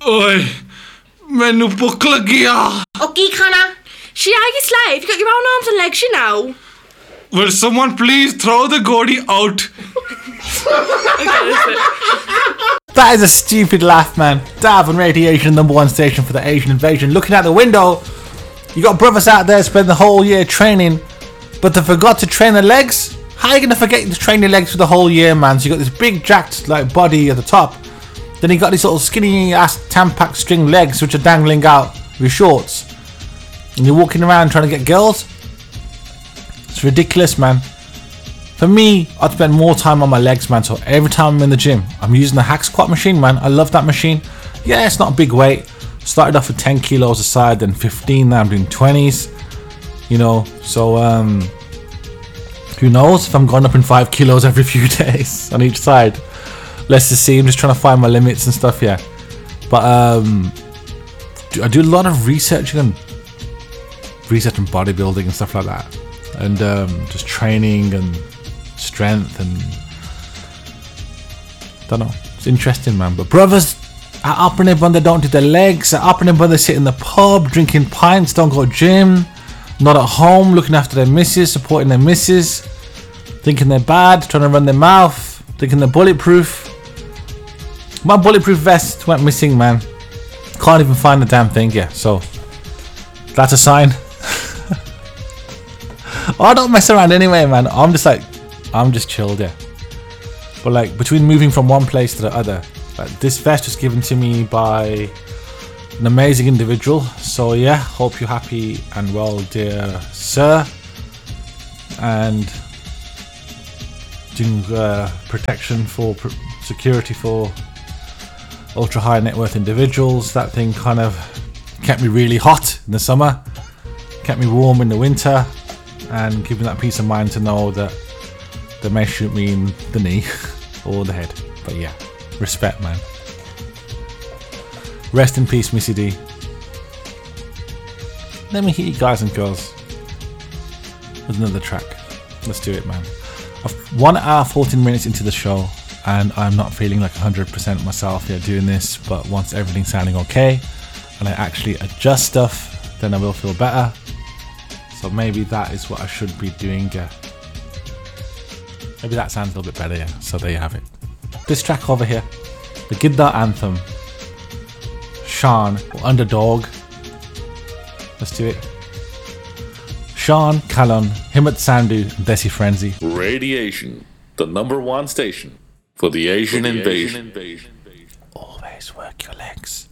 ओए मैनू भुख लगी आ Oh, की खाना? She are your slave. You got your own arms and legs, you know. Will someone please throw the Gordy out? That is a stupid laugh, man. Dav on Radiation, #1 station for the Asian invasion. Looking out the window, you got brothers out there spend the whole year training, but they forgot to train their legs. How are you gonna forget to train your legs for the whole year, man? So you got this big jacked like body at the top, then you got these little skinny ass Tampax string legs which are dangling out with shorts, and you're walking around trying to get girls. It's ridiculous, man. For me, I'd spend more time on my legs, man. So every time I'm in the gym, I'm using the hack squat machine, man. I love that machine. Yeah, it's not a big weight. Started off with 10 kilos a side, then 15. Now I'm doing 20s. You know, so who knows if I'm going up in 5 kilos every few days on each side. Let's just see. I'm just trying to find my limits and stuff. Yeah, but I do a lot of research and bodybuilding and stuff like that, and just training and strength, and don't know, it's interesting, man. But brothers at Uppernib when they don't do their legs, at Uppernib when they sit in the pub drinking pints, don't go to gym, not at home looking after their missus, supporting their missus, thinking they're bad, trying to run their mouth, thinking they're bulletproof. My bulletproof vest went missing, man. Can't even find the damn thing. Yeah, so that's a sign. I don't mess around anyway, man. I'm just chilled, yeah. But like between moving from one place to the other, like, this vest was given to me by an amazing individual. So yeah, hope you're happy and well, dear sir. And doing protection for security for ultra high net worth individuals. That thing kind of kept me really hot in the summer, kept me warm in the winter, and give me that peace of mind to know that they may shoot me in the knee or the head. But yeah, respect, man. Rest in peace, Missy D. Let me hit you guys and girls with another track. Let's do it, man. 1 hour 14 minutes into the show, and I'm not feeling like 100% myself yet doing this, but once everything's sounding okay and I actually adjust stuff, then I will feel better. So maybe that is what I should be doing. Maybe that sounds a little bit better, yeah. So there you have it. This track over here, the Giddar Anthem, Sean, or Underdog. Let's do it. Sean, Calon, Himmat Sandhu, and Desi Frenzy. Radiation, the #1 station for the Asian invasion. Always work your legs.